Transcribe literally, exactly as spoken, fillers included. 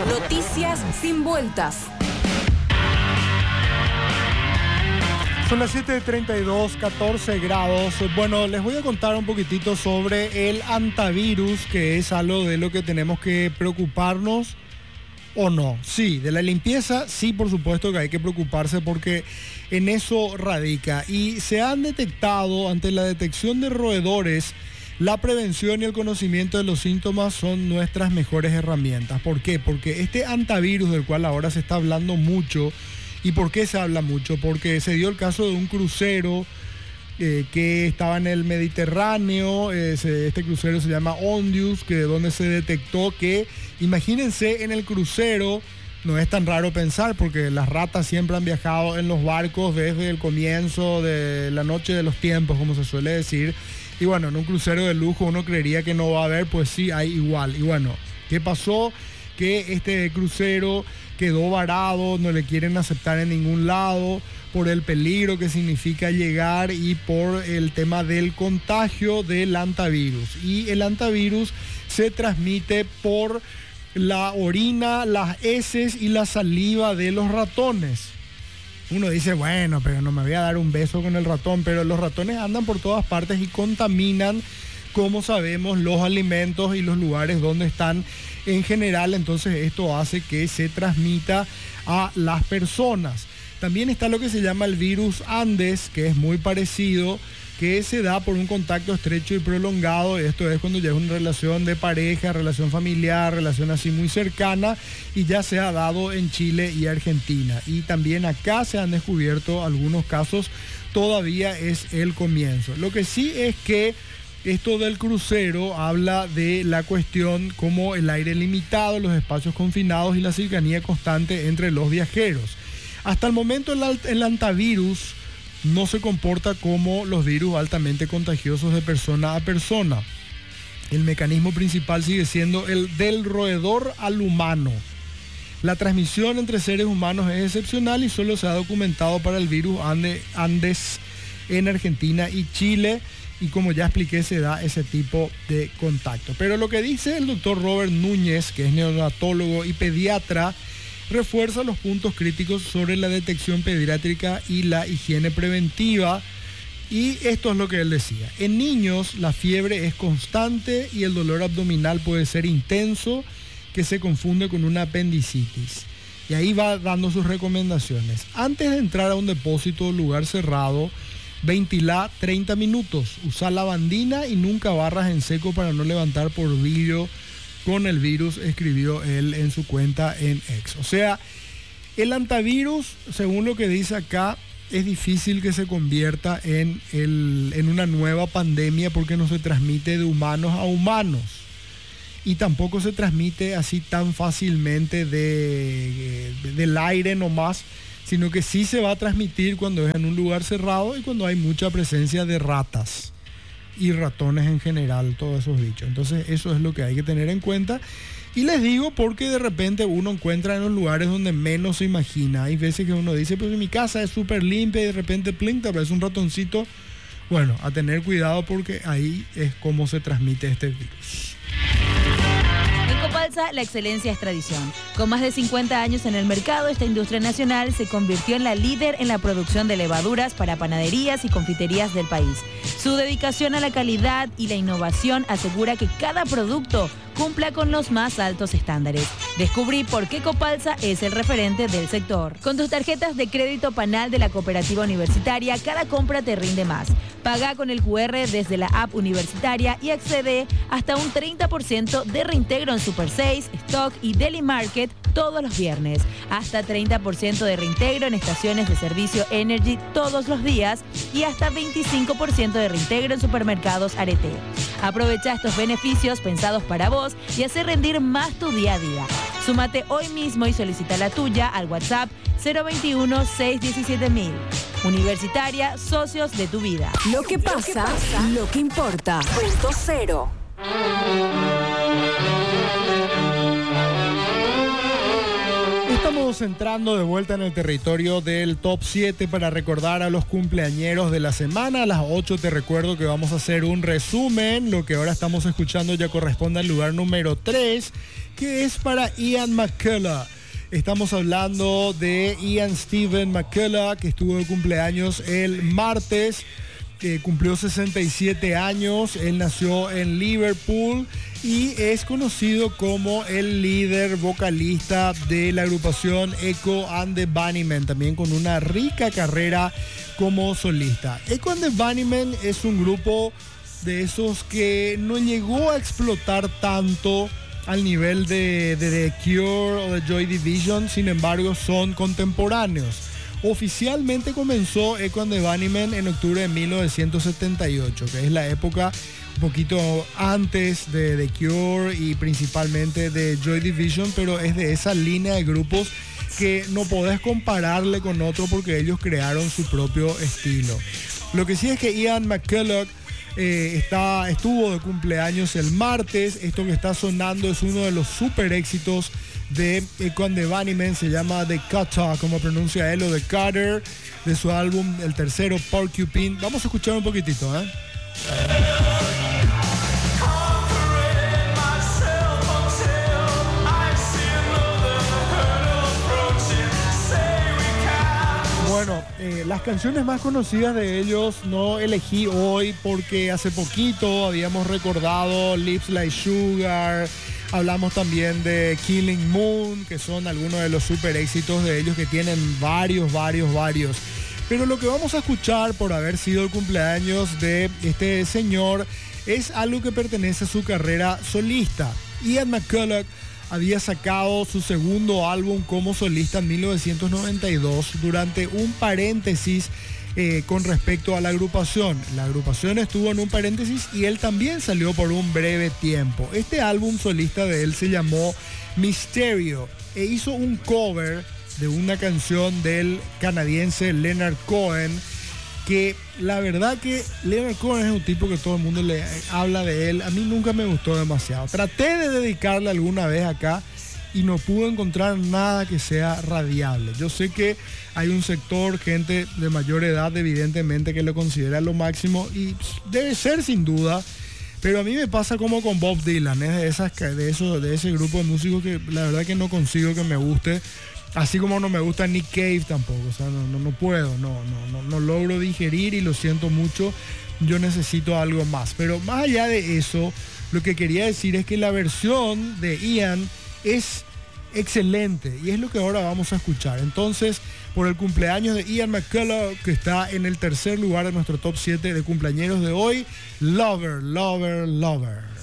Noticias sin vueltas. Son las siete treinta y dos, catorce grados. Bueno, les voy a contar un poquitito sobre el antivirus, que es algo de lo que tenemos que preocuparnos o no. Sí, de la limpieza, sí, por supuesto que hay que preocuparse porque en eso radica. Y se han detectado, ante la detección de roedores, la prevención y el conocimiento de los síntomas son nuestras mejores herramientas. ¿Por qué? Porque este antivirus del cual ahora se está hablando mucho. ¿Y por qué se habla mucho? Porque se dio el caso de un crucero eh, que estaba en el Mediterráneo. Eh, se, este crucero se llama Ondius, que donde se detectó que, imagínense, en el crucero, no es tan raro pensar porque las ratas siempre han viajado en los barcos desde el comienzo de la noche de los tiempos, como se suele decir. Y bueno, en un crucero de lujo uno creería que no va a haber, pues sí, hay igual. Y bueno, ¿qué pasó? Que este crucero quedó varado, no le quieren aceptar en ningún lado por el peligro que significa llegar y por el tema del contagio del antivirus. Y el antivirus se transmite por la orina, las heces y la saliva de los ratones. Uno dice, bueno, pero no me voy a dar un beso con el ratón, pero los ratones andan por todas partes y contaminan, como sabemos, los alimentos y los lugares donde están en general. Entonces esto hace que se transmita a las personas. También está lo que se llama el virus Andes, que es muy parecido, que se da por un contacto estrecho y prolongado. Esto es cuando ya es una relación de pareja, relación familiar, relación así muy cercana, y ya se ha dado en Chile y Argentina. Y también acá se han descubierto algunos casos, todavía es el comienzo. Lo que sí es que esto del crucero habla de la cuestión como el aire limitado, los espacios confinados y la cercanía constante entre los viajeros. Hasta el momento el, el antivirus no se comporta como los virus altamente contagiosos de persona a persona. El mecanismo principal sigue siendo el del roedor al humano. La transmisión entre seres humanos es excepcional y solo se ha documentado para el virus Andes en Argentina y Chile. Y como ya expliqué, se da ese tipo de contacto. Pero lo que dice el doctor Robert Núñez, que es neonatólogo y pediatra, refuerza los puntos críticos sobre la detección pediátrica y la higiene preventiva. Y esto es lo que él decía. En niños la fiebre es constante y el dolor abdominal puede ser intenso, que se confunde con una apendicitis. Y ahí va dando sus recomendaciones. Antes de entrar a un depósito o lugar cerrado, ventilá treinta minutos, usa lavandina y nunca barras en seco para no levantar polvillo con el virus, escribió él en su cuenta en X. O sea, el antivirus, según lo que dice acá, es difícil que se convierta en, el, en una nueva pandemia porque no se transmite de humanos a humanos. Y tampoco se transmite así tan fácilmente de, de, del aire nomás, sino que sí se va a transmitir cuando es en un lugar cerrado y cuando hay mucha presencia de ratas y ratones en general, todos esos bichos. Entonces eso es lo que hay que tener en cuenta. Y les digo porque de repente uno encuentra en los lugares donde menos se imagina. Hay veces que uno dice, pues mi casa es súper limpia y de repente, plink, te aparece un ratoncito. Bueno, a tener cuidado porque ahí es como se transmite este virus. En Copalsa, la excelencia es tradición. Con más de cincuenta años en el mercado, esta industria nacional se convirtió en la líder en la producción de levaduras para panaderías y confiterías del país. Su dedicación a la calidad y la innovación asegura que cada producto cumpla con los más altos estándares. Descubrí por qué Copalsa es el referente del sector. Con tus tarjetas de crédito Panal de la Cooperativa Universitaria, cada compra te rinde más. Paga con el cu erre desde la app universitaria y accede hasta un treinta por ciento de reintegro en Super seis, Stock y Deli Market todos los viernes. Hasta treinta por ciento de reintegro en estaciones de servicio Energy todos los días y hasta veinticinco por ciento de reintegro en supermercados Arete. Aprovecha estos beneficios pensados para vos y hace rendir más tu día a día. Súmate hoy mismo y solicita la tuya al WhatsApp cero veintiuno, seiscientos diecisiete mil. Universitaria, socios de tu vida. Lo que pasa, lo que, pasa, lo que importa. Punto cero. Estamos entrando de vuelta en el territorio del Top siete para recordar a los cumpleañeros de la semana. A las ocho te recuerdo que vamos a hacer un resumen. Lo que ahora estamos escuchando ya corresponde al lugar número tres, que es para Ian McCulloch. Estamos hablando de Ian Stephen McCulloch, que estuvo de cumpleaños el martes, que cumplió sesenta y siete años. Él nació en Liverpool y es conocido como el líder vocalista de la agrupación Echo and the Bunnymen, también con una rica carrera como solista. Echo and the Bunnymen es un grupo de esos que no llegó a explotar tanto al nivel de, de The Cure o de Joy Division, sin embargo son contemporáneos. Oficialmente comenzó Echo and the Bunnymen en octubre de mil novecientos setenta y ocho, que es la época un poquito antes de The Cure y principalmente de Joy Division, pero es de esa línea de grupos que no podés compararle con otro porque ellos crearon su propio estilo. Lo que sí es que Ian McCulloch Eh, está, estuvo de cumpleaños el martes. Esto que está sonando es uno de los super éxitos de Echo and the Bunnymen. Se llama The Cutter, como pronuncia él, o The Cutter, de su álbum, el tercero, Porcupine. Vamos a escuchar un poquitito, ¿eh? Bueno, eh, las canciones más conocidas de ellos no elegí hoy porque hace poquito habíamos recordado Lips Like Sugar, hablamos también de Killing Moon, que son algunos de los super éxitos de ellos que tienen varios, varios, varios. Pero lo que vamos a escuchar por haber sido el cumpleaños de este señor es algo que pertenece a su carrera solista. Ian McCulloch había sacado su segundo álbum como solista en mil novecientos noventa y dos durante un paréntesis eh, con respecto a la agrupación. La agrupación estuvo en un paréntesis y él también salió por un breve tiempo. Este álbum solista de él se llamó Mysterio e hizo un cover de una canción del canadiense Leonard Cohen, que la verdad que Leonard Cohen es un tipo que todo el mundo le habla de él. A mí nunca me gustó demasiado. Traté de dedicarle alguna vez acá y no pude encontrar nada que sea radiable. Yo sé que hay un sector, gente de mayor edad evidentemente, que lo considera lo máximo y debe ser sin duda, pero a mí me pasa como con Bob Dylan, ¿eh? de, esas, de, eso, de ese grupo de músicos que la verdad que no consigo que me guste. Así como no me gusta Nick Cave tampoco, o sea, no, no, no puedo, no, no, no, no logro digerir y lo siento mucho, yo necesito algo más. Pero más allá de eso, lo que quería decir es que la versión de Ian es excelente y es lo que ahora vamos a escuchar. Entonces, por el cumpleaños de Ian McCulloch, que está en el tercer lugar de nuestro top siete de cumpleañeros de hoy, Lover, Lover, Lover.